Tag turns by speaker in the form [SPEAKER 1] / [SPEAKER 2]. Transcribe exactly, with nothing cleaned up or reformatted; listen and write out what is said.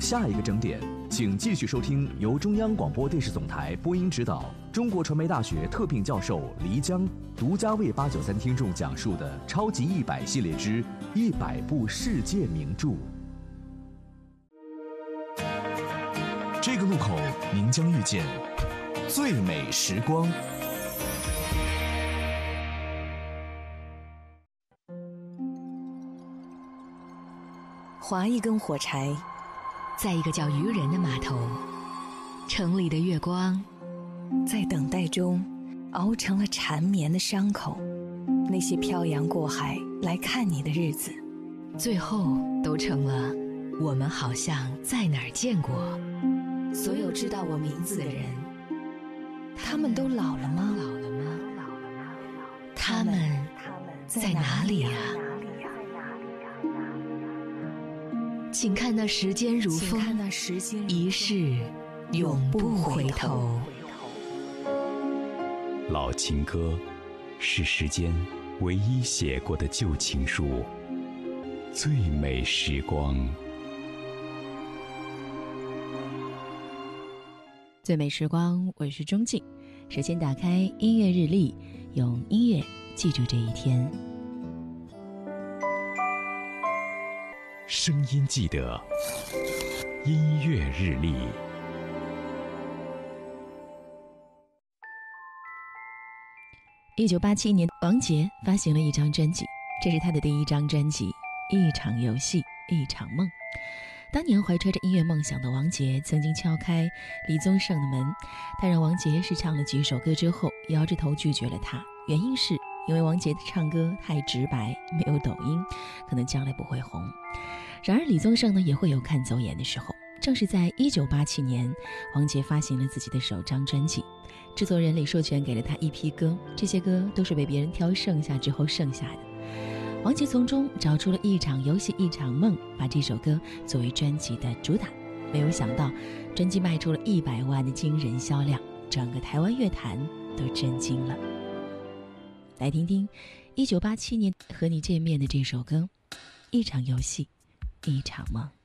[SPEAKER 1] 下一个整点，请继续收听由中央广播电视总台播音指导、中国传媒大学特聘教授黎江独家为八九三听众讲述的《超级一百》系列之一百部世界名著。这个路口，您将遇见最美时光。
[SPEAKER 2] 划一根火柴，
[SPEAKER 3] 在一个叫渔人的码头，城里的月光
[SPEAKER 2] 在等待中熬成了缠绵的伤口。那些漂洋过海来看你的日子，
[SPEAKER 3] 最后都成了我们好像在哪儿见过。
[SPEAKER 2] 所有知道我名字的人，他们都老了吗？
[SPEAKER 3] 老了吗？他们在哪里啊？请看那时间如风，一世永不回头。
[SPEAKER 4] 老情歌是时间唯一写过的旧情书，最美时光。
[SPEAKER 5] 最美时光，我是钟静。首先打开音乐日历，用音乐记住这一天。
[SPEAKER 4] 声音记得，音乐日历。
[SPEAKER 5] 一九八七年，王杰发行了一张专辑，这是他的第一张专辑《一场游戏一场梦》。当年怀揣着音乐梦想的王杰曾经敲开李宗盛的门，他让王杰试唱了几首歌之后摇着头拒绝了他，原因是因为王杰的唱歌太直白，没有抖音，可能将来不会红。然而李宗盛呢也会有看走眼的时候，正是在一九八七年，王杰发行了自己的首张专辑，制作人李硕全给了他一批歌，这些歌都是被别人挑剩下之后剩下的。王杰从中找出了一场游戏一场梦，把这首歌作为专辑的主打。没有想到专辑卖出了一百万的惊人销量，整个台湾乐坛都震惊了。来听听一九八七年和你见面的这首歌，一场游戏一场梦。